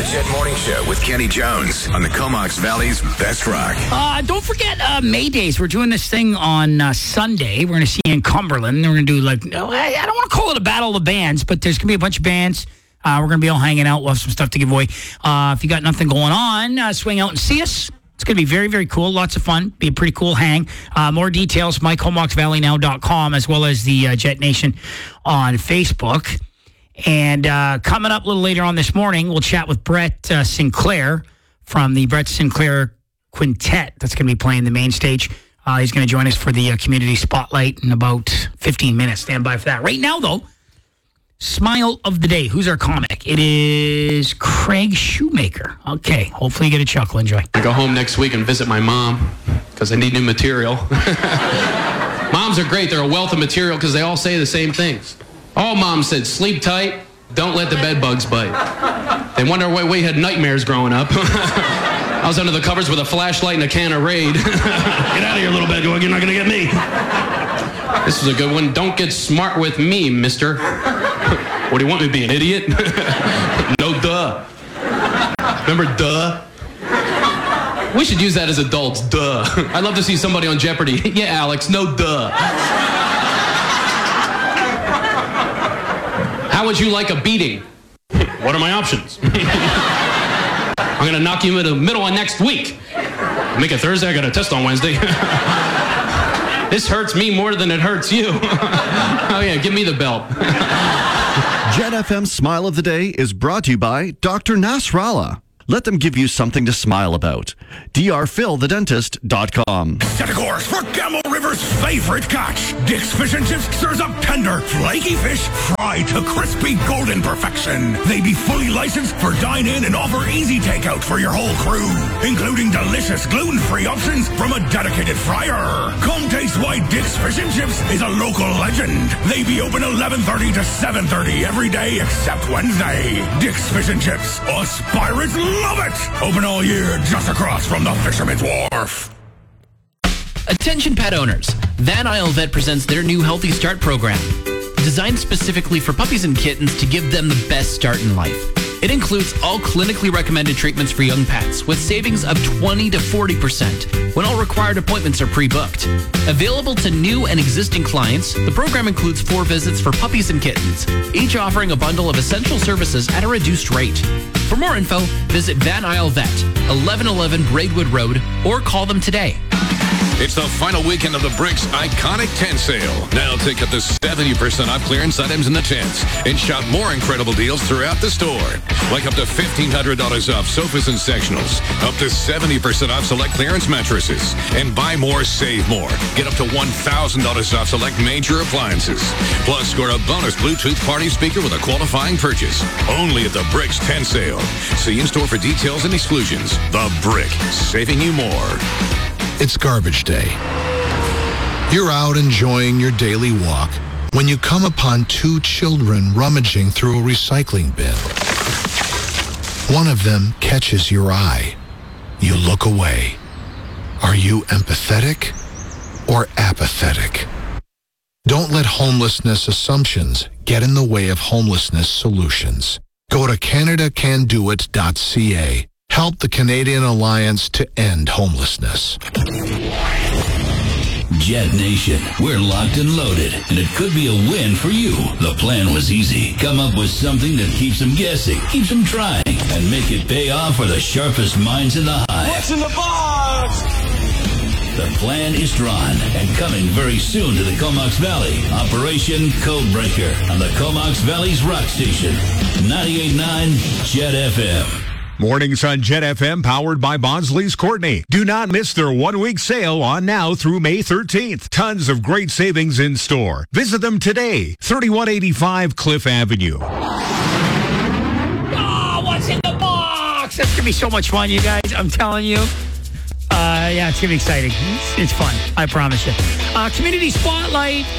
The Jet Morning Show with Kenny Jones on the Comox Valley's Best Rock. Don't forget May Days. We're doing this thing on Sunday. We're going to see you in Cumberland. We're going to do I don't want to call it a battle of the bands, but there's going to be a bunch of bands. We're going to be all hanging out. We'll have some stuff to give away. If you got nothing going on, swing out and see us. It's going to be very, very cool. Lots of fun. Be a pretty cool hang. More details, mycomoxvalleynow.com, as well as the Jet Nation on Facebook. And coming up a little later on this morning, we'll chat with Brett Sinclair from the Brett Sinclair Quintet. That's going to be playing the main stage. He's going to join us for the Community Spotlight in about 15 minutes. Stand by for that. Right now, though, Smile of the Day. Who's our comic? It is Craig Shoemaker. Okay, hopefully you get a chuckle. Enjoy. I go home next week and visit my mom because I need new material. Moms are great. They're a wealth of material because they all say the same things. All moms said, sleep tight, don't let the bed bugs bite. They wonder why we had nightmares growing up. I was under the covers with a flashlight and a can of Raid. Get out of here, little bed bug. You're not going to get me. This is a good one. Don't get smart with me, mister. What do you want me to be, an idiot? No, duh. Remember, duh? We should use that as adults, duh. I'd love to see somebody on Jeopardy. Yeah, Alex, no, duh. How would you like a beating? What are my options? I'm going to knock you in the middle of next week. Make it Thursday, I got a test on Wednesday. This hurts me more than it hurts you. Oh, yeah, give me the belt. Jet FM's Smile of the Day is brought to you by Dr. Nasrallah. Let them give you something to smile about. drphilthedentist.com. Set a course for Gamble River's favorite catch. Dick's Fish and Chips serves up tender, flaky fish fried to crispy golden perfection. They be fully licensed for dine-in and offer easy takeout for your whole crew, including delicious gluten-free options from a dedicated fryer. Come taste why Dick's Fish and Chips is a local legend. They be open 11:30 to 7:30 every day except Wednesday. Dick's Fish and Chips. Us pirates love it! Open all year just across from the Fisherman's Wharf. Attention pet owners. Van Isle Vet presents their new Healthy Start program. Designed specifically for puppies and kittens to give them the best start in life. It includes all clinically recommended treatments for young pets with savings of 20 to 40% when all required appointments are pre-booked. Available to new and existing clients, the program includes 4 visits for puppies and kittens, each offering a bundle of essential services at a reduced rate. For more info, visit Van Isle Vet, 1111 Braidwood Road, or call them today. It's the final weekend of the Bricks Iconic Tent Sale. Now take up to 70% off clearance items in the tents and shop more incredible deals throughout the store. Like up to $1,500 off sofas and sectionals, up to 70% off select clearance mattresses, and buy more, save more. Get up to $1,000 off select major appliances. Plus, score a bonus Bluetooth party speaker with a qualifying purchase. Only at the Bricks Tent Sale. See in-store for details and exclusions. The Brick, saving you more. It's garbage day. You're out enjoying your daily walk when you come upon 2 children rummaging through a recycling bin. One of them catches your eye. You look away. Are you empathetic or apathetic? Don't let homelessness assumptions get in the way of homelessness solutions. Go to CanadaCanDoIt.ca. Help the Canadian Alliance to end homelessness. Jet Nation, we're locked and loaded, and it could be a win for you. The plan was easy. Come up with something that keeps them guessing, keeps them trying, and make it pay off for the sharpest minds in the hive. What's in the box? The plan is drawn and coming very soon to the Comox Valley. Operation Codebreaker on the Comox Valley's rock station, 98.9 Jet FM. Mornings on Jet FM, powered by Bonsley's Courtney. Do not miss their one-week sale on now through May 13th. Tons of great savings in store. Visit them today, 3185 Cliff Avenue. Oh, what's in the box? That's going to be so much fun, you guys. I'm telling you. Yeah, it's going to be exciting. It's fun. I promise you. Community Spotlight